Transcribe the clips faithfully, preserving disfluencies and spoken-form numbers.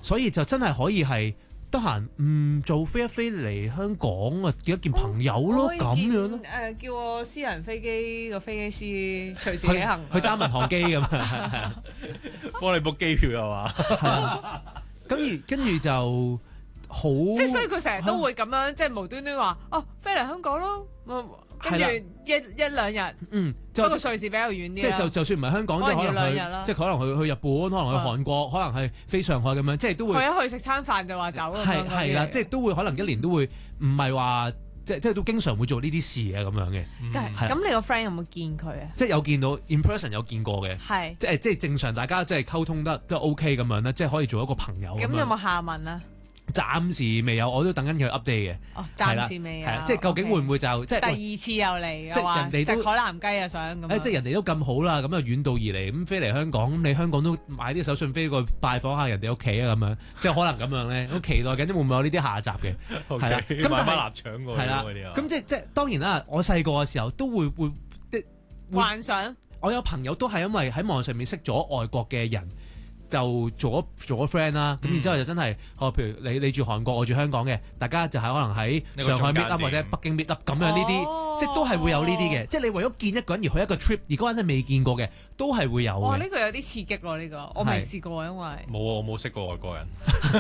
所以就真係可以係得閒嗯做飛一飛嚟香港啊，見一見朋友咯，咁樣咯。 誒，叫我私人飛機個飛機師隨時去起行， 去揸民航機咁啊， 幫你 book 機票係嘛？ 係啊，跟住跟住就好， 即係所以佢成日都會咁樣，即係無端端話哦飛嚟香港咯，跟住一一兩日， 嗯， 不過瑞士比較遠啲即係就就算唔係香港，即係可能兩日啦， 去，即係可能去去日本，可能去韓國，可能係飛上海咁樣，即係都會去一去食餐飯就話走咁樣。 係係啦，即係都會可能一年都會唔係話即係即係都經常會做呢啲事嘅咁樣嘅。 咁咁你個 friend 有冇見佢啊？ 即係有見到 in person 有見過嘅， 係即係即係正常大家即係溝通得都 OK 咁樣咧，即係可以做一個朋友。 咁有冇下文啊？ 暫時未有，我都等緊佢 update 嘅。 哦，暫時未有。 係即係究竟會唔會就即係第二次又嚟即係話人哋都食海南雞啊想咁。 誒，即係人哋都咁好啦，咁啊遠道而嚟咁飛嚟香港，咁你香港都買啲手信飛過拜訪下人哋屋企啊咁樣，即係可能咁樣咧，好期待緊會唔會有呢啲下集嘅。係啦，咁但係臘腸喎， 係啦，咁即係即係當然啦，我細個嘅時候都會會幻想。 我有朋友都係因為喺網上面識咗外國嘅人。就做咗做咗 friend 啦，咁然之後就真係，哦，譬如你你住韓國，我住香港嘅，大家就係可能喺上海 meet up 或者北京 meet up 咁樣呢啲， 哦、 即係都係會有呢啲嘅，即係你為咗見一個人而去一個 trip，而嗰個人係未見過嘅，都係會有嘅。 哇！呢、呢個有啲刺激喎，呢、呢個我未試過，因為冇啊，我冇識過外國人。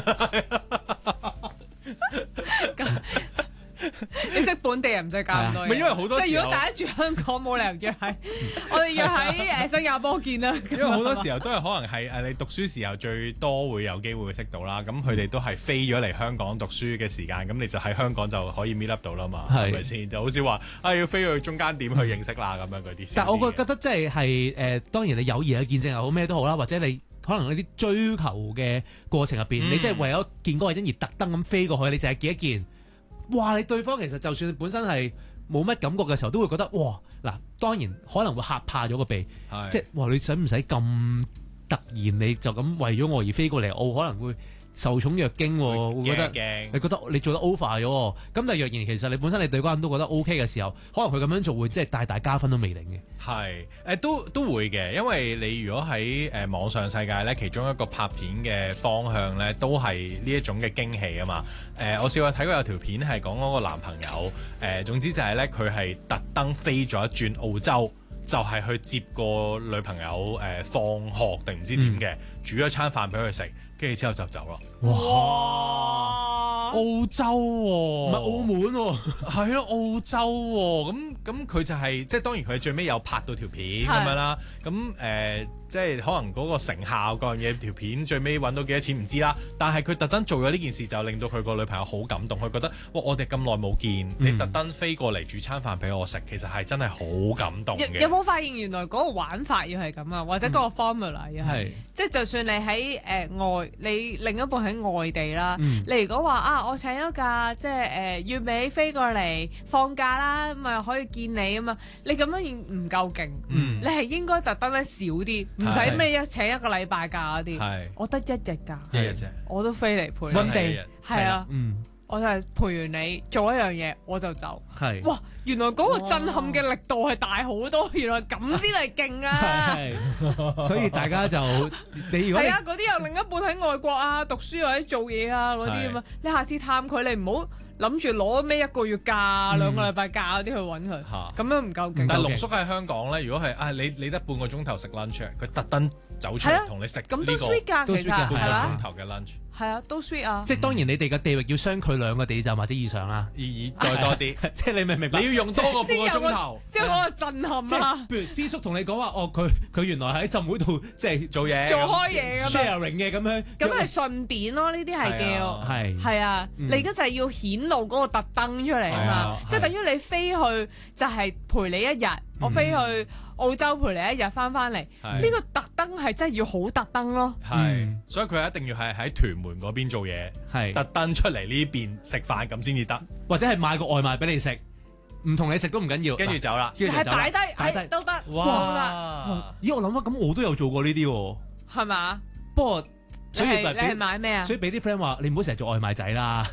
你識本地人唔使搞咁多嘢， 因為好多時候即係如果大家住香港冇理由約喺，我哋約喺誒新加坡見啦。 因為好多時候都係可能係誒你讀書時候最多會有機會識到啦，咁佢哋都係飛咗嚟香港讀書嘅時間，咁你就喺香港就可以 meet up 到啦嘛，係咪先？就好少話啊要飛去中間點去認識啦咁樣嗰啲。 但係我覺得即係係誒，當然你友誼嘅見證又好咩都好啦，或者你可能呢啲追求嘅過程入邊，嗯、你即係為咗見嗰個人而特登咁飛過去，你就係見一見。哇！你對方其實就算本身係冇乜感覺嘅時候，都會覺得哇嗱，當然可能會嚇怕咗個鼻，即係哇！你使唔使咁突然你就咁為咗我而飛過嚟？我可能會受寵若驚喎，會覺得你覺得你做得 over 咗。咁但係若然其實你本身你對嗰人都覺得 OK 嘅時候，可能佢咁樣做會即係大大加分都未定嘅。 係誒都都會嘅，因為你如果喺誒、呃、網上世界咧，其中一個拍片嘅方向咧，都係呢一種嘅驚喜啊嘛。誒、呃，我試過睇過有條片係講嗰個男朋友誒、呃，總之就係咧佢係特登飛咗一轉澳洲，就係、是、去接個女朋友誒、呃、放學定唔知點嘅，嗯、煮咗餐飯俾佢食。跟住之後就走咯。哇！澳洲喎、啊，唔係澳門喎、啊，係咯澳洲喎、啊。咁咁佢就係、是、即係當然佢最尾有拍到條片咁樣啦。咁誒、呃、即係可能嗰個成效嗰樣嘢條片最尾揾到幾多錢唔知啦。但係佢特登做咗呢件事就令到佢個女朋友好感動。佢覺得哇我哋咁耐冇見，嗯、你特登飛過嚟煮餐飯俾我食，其實係真係好感動嘅。 有冇發現原來嗰個玩法要係咁啊？或者嗰個 formula 要係，嗯、即係就算你喺誒、呃、外。你另一半喺外地啦，嗯、你如果話啊，我請咗假，即係誒、呃、月尾飛過嚟放假啦，咁咪可以見你啊嘛，你咁樣已經唔夠勁，嗯、你係應該特登咧少啲，唔使咩一請一個禮拜假嗰啲，我得一日假， 一日啫， 我都飛嚟陪你， 溫地係啊，嗯。我就係陪完你做一樣嘢，我就走。係哇，原來嗰個震撼嘅力度係大好多，原來咁先係勁啊！ 所以大家就你如果係啊，嗰啲有另一半喺外國啊，讀書或者做嘢啊嗰啲咁啊，你下次探佢，你唔好諗住攞咩一個月假、兩、嗯、個禮拜假嗰啲去揾佢，咁、啊、樣唔夠勁。 但係龍叔喺香港咧，如果係啊你你得半個鐘頭食 lunch，佢特登走出嚟同你食呢個咁都 sweet 㗎，其實半個鐘頭嘅 lunch。 係啊，都 sweet 啊！ 即係當然你哋嘅地域要相距兩個地站或者以上啦， 而再多啲， 即係你明唔明白？ 你要用多個半個鐘頭先有嗰個震撼啊！ 譬如師叔同你講話，哦，佢佢原來喺浸會度即係做嘢， 做開嘢咁樣 sharing 嘅咁樣， 咁係順便咯，呢啲係叫係係啊！你而家就係要顯露嗰個特登出嚟啊嘛，即係等於你飛去就係陪你一日，我飛去澳洲陪你一日翻翻嚟，呢個特登係真係要好特登咯。 係，所以佢一定要係喺屯門嗰邊做嘢，係特登出嚟呢邊食飯咁先至得， 或者係買個外賣俾你食，唔同你食都唔緊要， 跟住走啦， 係擺低，擺低都得。 哇！ 咦，我諗翻咁我都有做過呢啲喎， 係嘛？ 不過所以你係買咩啊？ 所以俾啲 friend 話你唔好成日做外賣仔啦。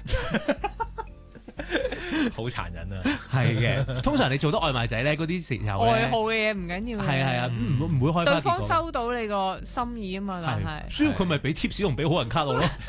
好殘忍啊！ 係嘅，通常你做得外賣仔咧，嗰啲時候愛好嘅嘢唔緊要， 係係啊，唔唔會開。 對方收到你個心意啊嘛，但係， 所以佢咪俾貼士同俾好人卡我咯。